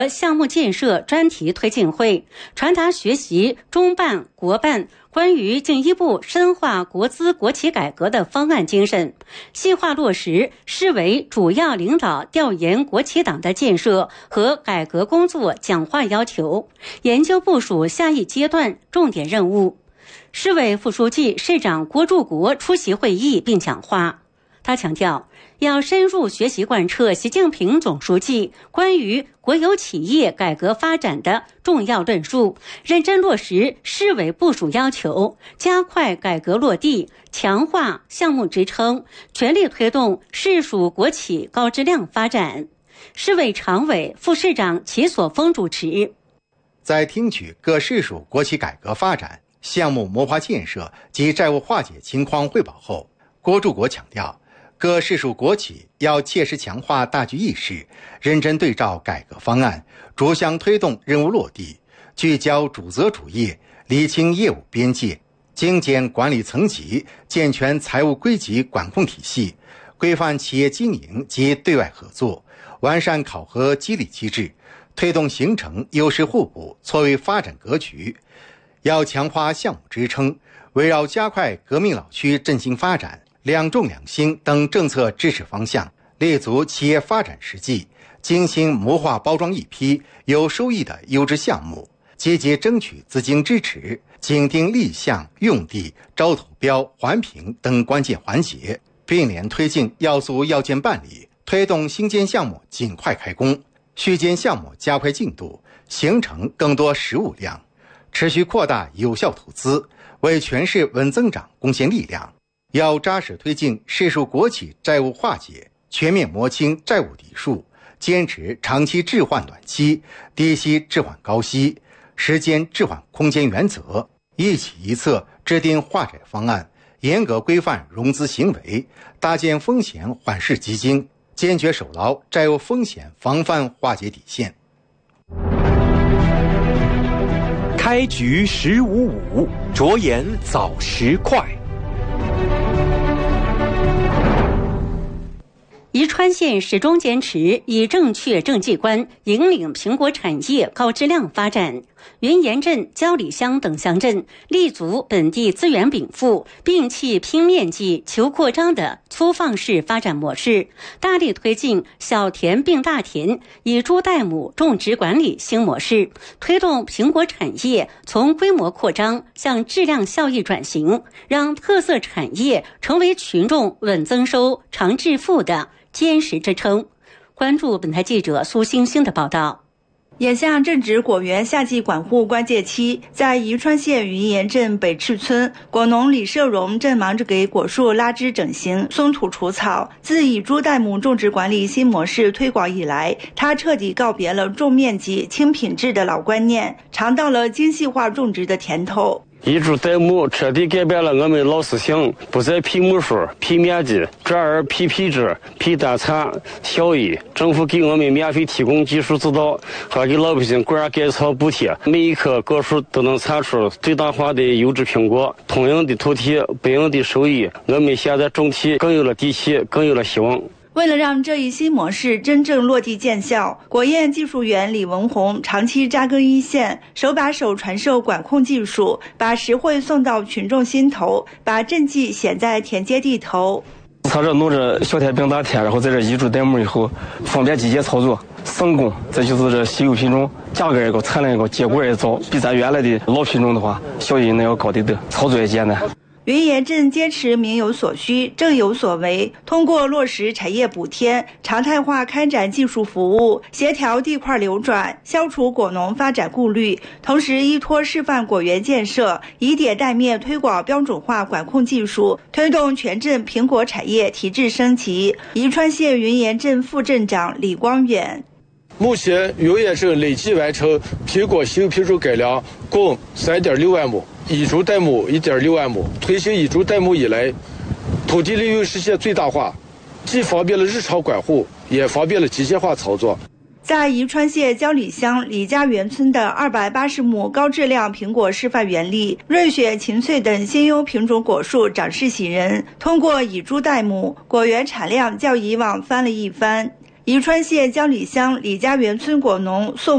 项目建设专题推进会，传达学习中办、国办关于进一步深化国资国企改革的方案精神，细化落实市委主要领导调研国企党的建设和改革工作讲话要求，研究部署下一阶段重点任务。市委副书记、市长郭柱国出席会议并讲话，他强调，要深入学习贯彻习近平总书记关于国有企业改革发展的重要论述，认真落实市委部署要求，加快改革落地，强化项目支撑，全力推动市属国企高质量发展。市委常委、副市长齐所峰主持。 在听取各市属国企改革发展、项目谋划建设及债务化解情况汇报后，郭柱国强调，各市属国企要切实强化大局意识，认真对照改革方案，逐项推动任务落地，聚焦主责主业，厘清业务边界，精简管理层级，健全财务归集管控体系，规范企业经营及对外合作，完善考核激励机制，推动形成优势互补错位发展格局。要强化项目支撑，围绕加快革命老区振兴发展、两重两新等政策支持方向，立足企业发展实际，精心谋划包装一批有收益的优质项目，积极争取资金支持，紧盯立项、用地、招投标、环评等关键环节，并联推进要素要件办理，推动新建项目尽快开工，续建项目加快进度，形成更多实物量，持续扩大有效投资，为全市稳增长贡献力量。要扎实推进市属国企债务化解，全面摸清债务底数，坚持长期置换短期、低息置换高息，实践置换空间原则，一起一策制定化债方案，严格规范融资行为，搭建风险缓释基金，坚决守牢债务风险防范化解底线。 开局10:55，着眼早10块。 宜川县始终坚持以正确政绩观引领苹果产业高质量发展。云岩镇、焦里乡等乡镇立足本地资源禀赋，摒弃拼面积求扩张的粗放式发展模式，大力推进小田并大田、以猪代母种植管理新模式，推动苹果产业从规模扩张向质量效益转型，让特色产业成为群众稳增收、长致富的坚实支撑。关注本台记者苏星星的报道。 眼下正值果园夏季管护关键期，在宜川县云岩镇北赤村，果农李社荣正忙着给果树拉枝整形、松土除草。自以猪代母种植管理新模式推广以来，他彻底告别了重面积、轻品质的老观念，尝到了精细化种植的甜头。 以猪代母彻底改变了我们老思想，不再批目数、批面积，转而批品质、批单产效益。政府给我们免费提供技术指导，还给老百姓灌改草补贴，每一棵果树都能产出最大化的优质苹果。同样的土地，不一样的收益，我们现在种地更有了底气，更有了希望。 为了让这一新模式真正落地见效，果业技术员李文红长期扎根一线，手把手传授管控技术，把实惠送到群众心头，把政绩显在田间地头。 他这弄着小田并大田，然后在这移猪代母以后，方便机械操作，省工。这就是这稀有品种，价格也高，产量也高，结果也早，比咱原来的老品种的话，效益那要高得多，操作也简单。 云岩镇坚持民有所需、政有所为，通过落实产业补贴、常态化开展技术服务、协调地块流转，消除果农发展顾虑，同时依托示范果园建设，以点带面推广标准化管控技术，推动全镇苹果产业提质升级。宜川县云岩镇副镇长李光远。 目前云岩镇累计完成苹果新品种改良共3.6万亩，以猪代母1.6万亩。推行以猪代母以来，土地利用实现最大化，既方便了日常管护，也方便了机械化操作。 在宜川县焦里乡李家园村的280亩高质量苹果示范园里，瑞雪、秦翠等新优品种果树长势喜人。通过以猪代母，果园产量较以往翻了一番。宜川县焦里乡李家园村果农宋